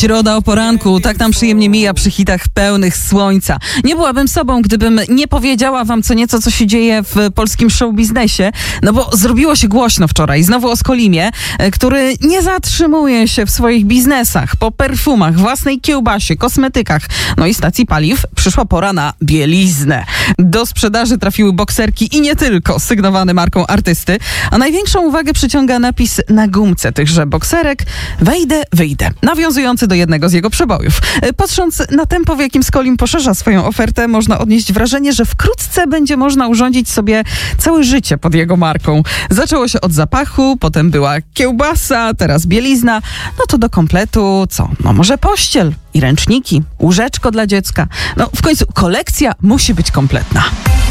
Środa o poranku, tak nam przyjemnie mija przy hitach pełnych słońca. Nie byłabym sobą, gdybym nie powiedziała wam co nieco, co się dzieje w polskim showbiznesie, no bo zrobiło się głośno wczoraj, znowu o Skolimie, który nie zatrzymuje się w swoich biznesach. Po perfumach, własnej kiełbasie, kosmetykach, no i stacji paliw przyszła pora na bieliznę. Do sprzedaży trafiły bokserki i nie tylko, sygnowane marką artysty, a największą uwagę przyciąga napis na gumce tychże bokserek: wejdę, wyjdę, nawiązujący do jednego z jego przebojów. Patrząc na tempo, w jakim Skolim poszerza swoją ofertę, można odnieść wrażenie, że wkrótce będzie można urządzić sobie całe życie pod jego marką. Zaczęło się od zapachu, potem była kiełbasa, teraz bielizna, no to do kompletu co? No może pościel i ręczniki, łóżeczko dla dziecka. No w końcu kolekcja musi być kompletna.